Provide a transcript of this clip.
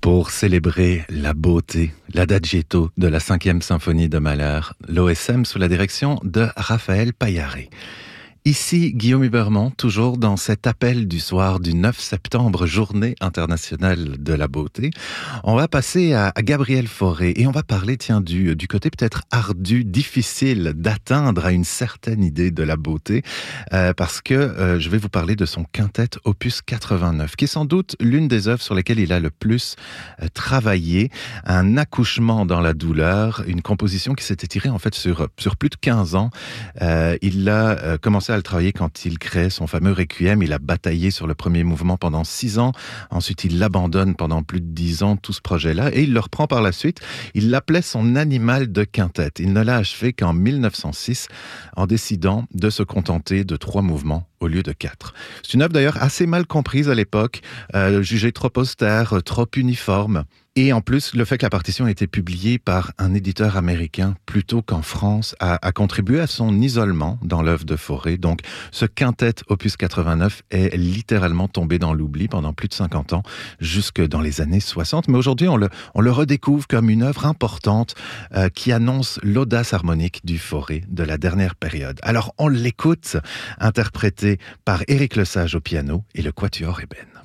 Pour célébrer la beauté, l'adagietto de la 5e symphonie de Mahler, l'OSM sous la direction de Raphaël Paillaré. Ici, Guillaume Hubermont, toujours dans cet appel du soir du 9 septembre, journée internationale de la beauté. On va passer à Gabriel Fauré et on va parler, du côté peut-être ardu, difficile d'atteindre à une certaine idée de la beauté, parce que je vais vous parler de son quintet opus 89, qui est sans doute l'une des œuvres sur lesquelles il a le plus travaillé. Un accouchement dans la douleur, une composition qui s'est étirée en fait sur plus de 15 ans. Il a commencé à le travailler quand il crée son fameux Requiem. Il a bataillé sur le premier mouvement pendant 6 ans. Ensuite, il l'abandonne pendant plus de 10 ans, tout ce projet-là, et il le reprend par la suite. Il l'appelait son animal de quintet. Il ne l'a achevé qu'en 1906, en décidant de se contenter de 3 mouvements au lieu de 4. C'est une œuvre d'ailleurs assez mal comprise à l'époque, jugée trop austère, trop uniforme. Et en plus, le fait que la partition ait été publiée par un éditeur américain plutôt qu'en France a contribué à son isolement dans l'œuvre de Fauré. Donc, ce quintet opus 89 est littéralement tombé dans l'oubli pendant plus de 50 ans, jusque dans les années 60. Mais aujourd'hui, on le redécouvre comme une œuvre importante qui annonce l'audace harmonique du Fauré de la dernière période. Alors, on l'écoute, interprété par Éric Lesage au piano et le Quatuor Ébène.